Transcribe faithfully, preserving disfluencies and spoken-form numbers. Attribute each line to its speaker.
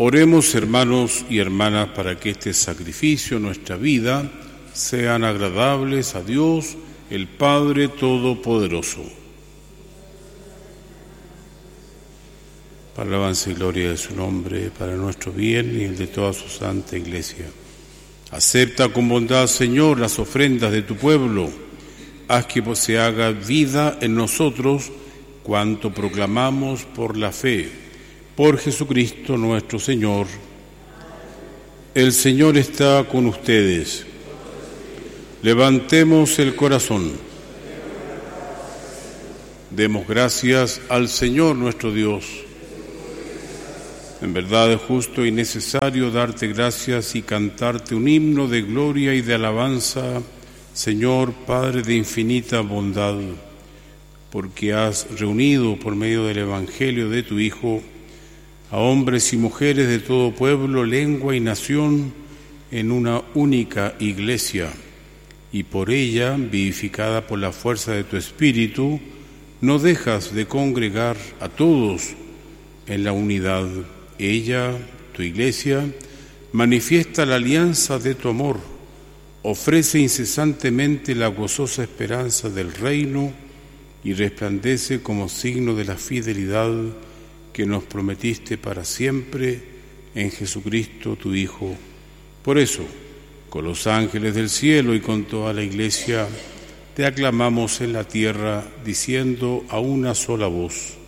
Speaker 1: Oremos, hermanos y hermanas, para que este sacrificio, nuestra vida, sean agradables a Dios, el Padre Todopoderoso. Para la alabanza y gloria de su nombre, para nuestro bien y el de toda su santa Iglesia. Acepta con bondad, Señor, las ofrendas de tu pueblo. Haz que se haga vida en nosotros cuanto proclamamos por la fe. Por Jesucristo nuestro Señor. El Señor está con ustedes. Levantemos el corazón. Demos gracias al Señor nuestro Dios. En verdad es justo y necesario darte gracias y cantarte un himno de gloria y de alabanza, Señor, Padre de infinita bondad, porque has reunido por medio del Evangelio de tu Hijo a hombres y mujeres de todo pueblo, lengua y nación en una única iglesia, y por ella, vivificada por la fuerza de tu Espíritu, no dejas de congregar a todos en la unidad. Ella, tu iglesia, manifiesta la alianza de tu amor, ofrece incesantemente la gozosa esperanza del reino y resplandece como signo de la fidelidad que nos prometiste para siempre en Jesucristo tu Hijo. Por eso, con los ángeles del cielo y con toda la iglesia, te aclamamos en la tierra, diciendo a una sola voz: